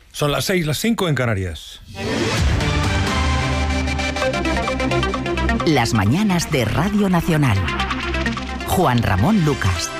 Son las 6, las 5 en Canarias. Las mañanas de Radio Nacional. Juan Ramón Lucas.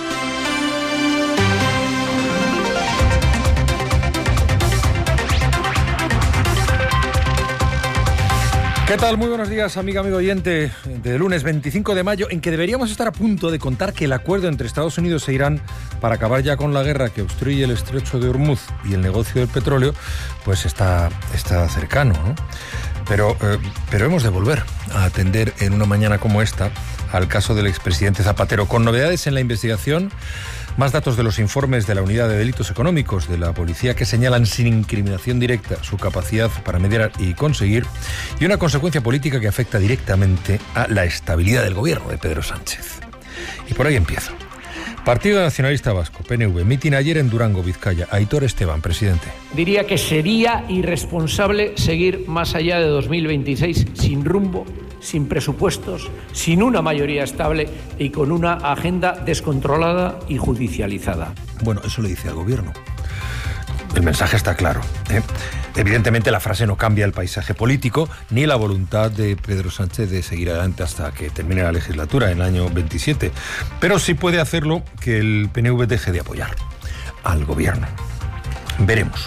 ¿Qué tal? Muy buenos días, amigo oyente, de lunes 25 de mayo, en que deberíamos estar a punto de contar que el acuerdo entre Estados Unidos e Irán para acabar ya con la guerra que obstruye el estrecho de Hormuz y el negocio del petróleo, pues está cercano, ¿no? Pero hemos de volver a atender en una mañana como esta al caso del expresidente Zapatero, con novedades en la investigación, más datos de los informes de la Unidad de Delitos Económicos de la Policía que señalan sin incriminación directa su capacidad para mediar y conseguir, y una consecuencia política que afecta directamente a la estabilidad del gobierno de Pedro Sánchez. Y por ahí empiezo. Partido Nacionalista Vasco, PNV, mitin ayer en Durango, Vizcaya. Aitor Esteban, presidente. Diría que sería irresponsable seguir más allá de 2026 sin rumbo, sin presupuestos, sin una mayoría estable y con una agenda descontrolada y judicializada. Bueno, eso le dice al gobierno. El mensaje está claro, ¿eh? Evidentemente la frase no cambia el paisaje político ni la voluntad de Pedro Sánchez de seguir adelante hasta que termine la legislatura en el año 27, pero sí puede hacerlo que el PNV deje de apoyar al gobierno. Veremos.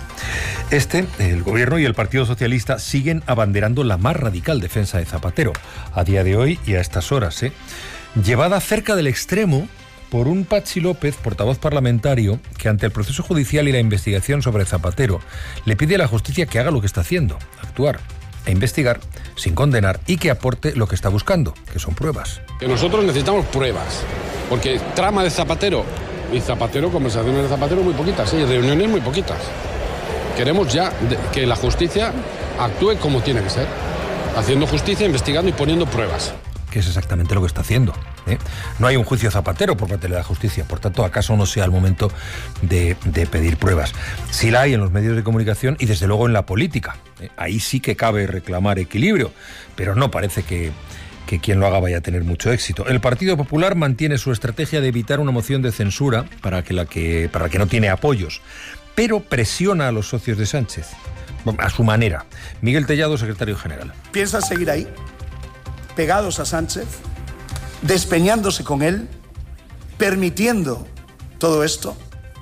El gobierno y el Partido Socialista siguen abanderando la más radical defensa de Zapatero a día de hoy y a estas horas, llevada cerca del extremo por un Patxi López, portavoz parlamentario, que ante el proceso judicial y la investigación sobre Zapatero le pide a la justicia que haga lo que está haciendo, actuar e investigar sin condenar y que aporte lo que está buscando, que son pruebas. Que nosotros necesitamos pruebas, porque trama de Zapatero y Zapatero, conversaciones de Zapatero muy poquitas, y reuniones muy poquitas. Queremos ya que la justicia actúe como tiene que ser, haciendo justicia, investigando y poniendo pruebas. Que es exactamente lo que está haciendo, ¿eh? No hay un juicio Zapatero por parte de la justicia, por tanto, ¿acaso no sea el momento de pedir pruebas? Sí la hay en los medios de comunicación y desde luego en la política, ¿eh? Ahí sí que cabe reclamar equilibrio, pero no parece que quien lo haga vaya a tener mucho éxito. El Partido Popular mantiene su estrategia de evitar una moción de censura para que no tiene apoyos, pero presiona a los socios de Sánchez, a su manera. Miguel Tellado, secretario general. ¿Piensan seguir ahí, pegados a Sánchez, despeñándose con él, permitiendo todo esto?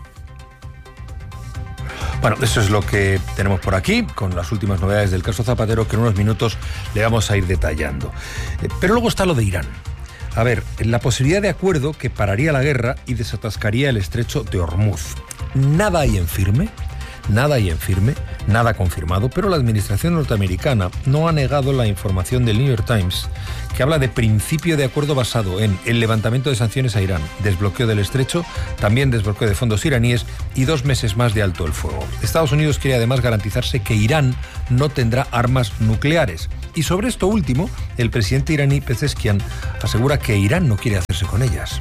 Bueno, eso es lo que tenemos por aquí, con las últimas novedades del caso Zapatero, que en unos minutos le vamos a ir detallando. Pero luego está lo de Irán. A ver, la posibilidad de acuerdo que pararía la guerra y desatascaría el estrecho de Hormuz. Nada hay en firme, nada confirmado, pero la administración norteamericana no ha negado la información del New York Times, que habla de principio de acuerdo basado en el levantamiento de sanciones a Irán, desbloqueo del estrecho, también desbloqueo de fondos iraníes y 2 meses más de alto el fuego. Estados Unidos quiere además garantizarse que Irán no tendrá armas nucleares. Y sobre esto último, el presidente iraní Pezeshkian asegura que Irán no quiere hacerse con ellas.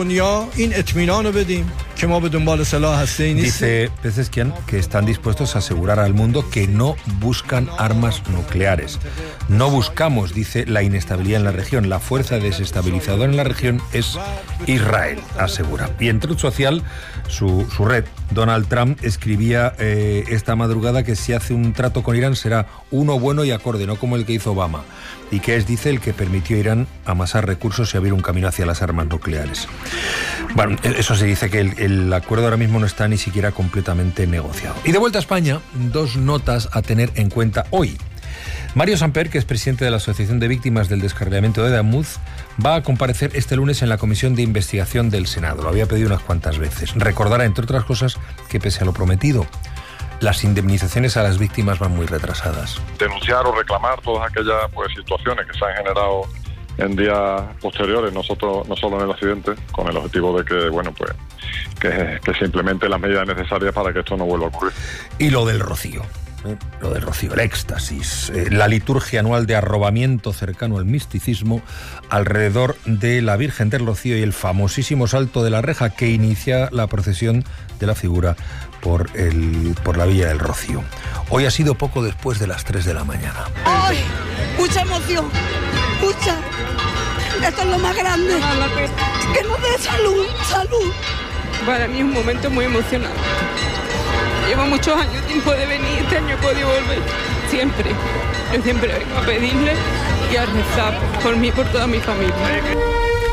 Dice Pezeshkian que están dispuestos a asegurar al mundo que no buscan armas nucleares. No buscamos, dice, la inestabilidad en la región. La fuerza desestabilizadora en la región es Israel, asegura. Y en Truth Social, su red, Donald Trump escribía esta madrugada que si hace un trato con Irán será uno bueno y acorde, no como el que hizo Obama, y que es, dice, el que permitió a Irán amasar recursos y abrir un camino hacia las armas nucleares. Bueno, eso se dice que el acuerdo ahora mismo no está ni siquiera completamente negociado. Y de vuelta a España, 2 notas a tener en cuenta hoy. Mario Samper, que es presidente de la Asociación de Víctimas del Descarrilamiento de Damuz, va a comparecer este lunes en la Comisión de Investigación del Senado. Lo había pedido unas cuantas veces. Recordará, entre otras cosas, que pese a lo prometido, las indemnizaciones a las víctimas van muy retrasadas. Denunciar o reclamar todas aquellas situaciones que se han generado en días posteriores, no solo en el accidente, con el objetivo de que se implementen las medidas necesarias para que esto no vuelva a ocurrir. Y lo del rocío, el éxtasis, la liturgia anual de arrobamiento cercano al misticismo alrededor de la Virgen del Rocío y el famosísimo Salto de la Reja que inicia la procesión de la figura por la Villa del Rocío. Hoy ha sido poco después de las 3 de la mañana. ¡Ay! Mucha emoción, mucha. Esto es lo más grande. Que nos dé salud. Para mí es un momento muy emocionante. llevo muchos años tiempo de venir, este año he podido volver. Siempre. Yo siempre vengo a pedirle y a rezar por mí y por toda mi familia.